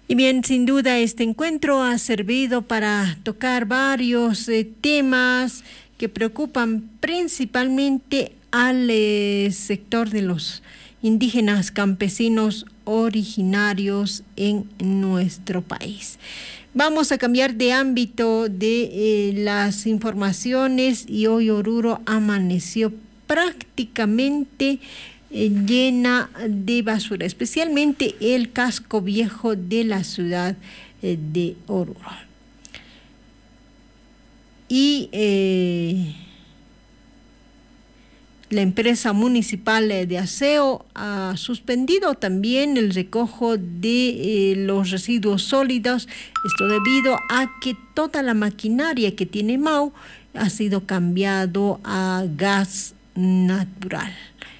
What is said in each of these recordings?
Y bien, sin duda este encuentro ha servido para tocar varios temas que preocupan principalmente al sector de los indígenas campesinos originarios en nuestro país. Vamos a cambiar de ámbito de las informaciones y hoy Oruro amaneció prácticamente llena de basura, especialmente el casco viejo de la ciudad de Oruro. Y la empresa municipal de aseo ha suspendido también el recojo de los residuos sólidos, esto debido a que toda la maquinaria que tiene MAU ha sido cambiado a gas natural.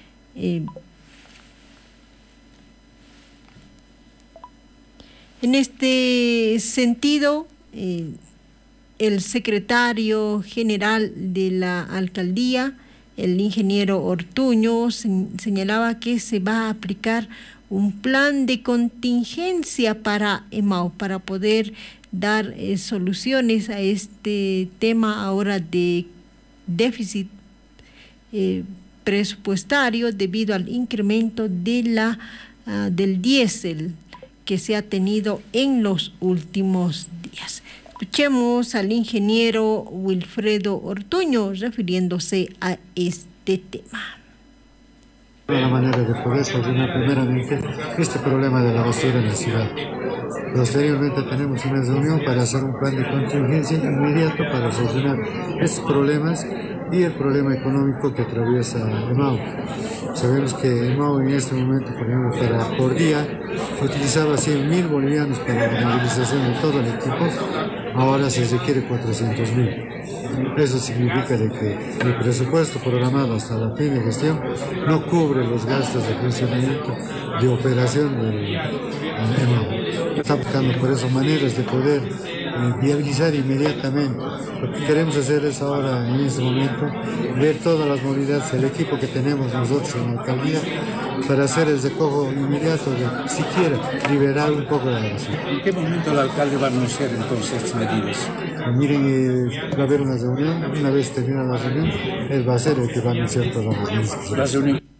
En este sentido, el secretario general de la alcaldía, el ingeniero Ortuño, señalaba que se va a aplicar un plan de contingencia para EMAU, para poder dar soluciones a este tema ahora de déficit presupuestario debido al incremento de del diésel que se ha tenido en los últimos días. Escuchemos al ingeniero Wilfredo Ortuño refiriéndose a este tema. La manera de poder solucionar primeramente este problema de la basura en la ciudad. Posteriormente tenemos una reunión para hacer un plan de contingencia inmediato para solucionar estos problemas y el problema económico que atraviesa EMAU. Sabemos que EMAU en este momento, por ejemplo, por día utilizaba 100.000 bolivianos para la movilización de todo el equipo, ahora se requiere 400.000. Eso significa de que el presupuesto programado hasta la fin de gestión no cubre los gastos de funcionamiento de operación del EMAU. Está buscando por eso maneras de poder viabilizar inmediatamente. Lo que queremos hacer es ahora, en este momento, ver todas las movilidades, el equipo que tenemos nosotros en la alcaldía, para hacer el recojo inmediato de siquiera liberar un poco de la basura. ¿En qué momento el alcalde va a anunciar entonces estas medidas? Miren, va a haber una reunión, una vez terminada la reunión, él va a ser el que va a anunciar todas las medidas. La reunión